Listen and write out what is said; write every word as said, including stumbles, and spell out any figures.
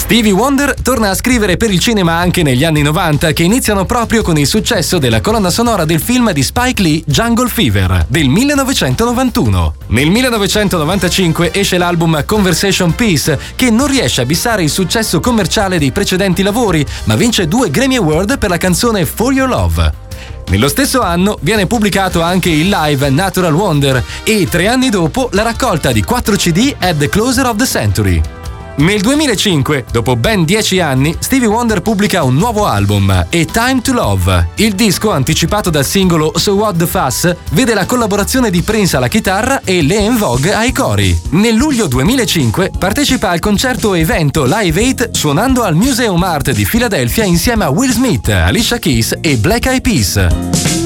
Stevie Wonder torna a scrivere per il cinema anche negli anni novanta, che iniziano proprio con il successo della colonna sonora del film di Spike Lee Jungle Fever del millenovecentonovantuno. Nel millenovecentonovantacinque esce l'album Conversation Piece, che non riesce a bissare il successo commerciale dei precedenti lavori, ma vince due Grammy Award per la canzone For Your Love. Nello stesso anno viene pubblicato anche il live Natural Wonder e tre anni dopo la raccolta di quattro C D At the Closer of the Century. Nel duemilacinque, dopo ben dieci anni, Stevie Wonder pubblica un nuovo album, A Time to Love. Il disco, anticipato dal singolo So What the Fuss, vede la collaborazione di Prince alla chitarra e Lee En Vogue ai cori. Nel luglio duemilacinque partecipa al concerto evento Live eight suonando al Museum Art di Filadelfia insieme a Will Smith, Alicia Keys e Black Eyed Peas.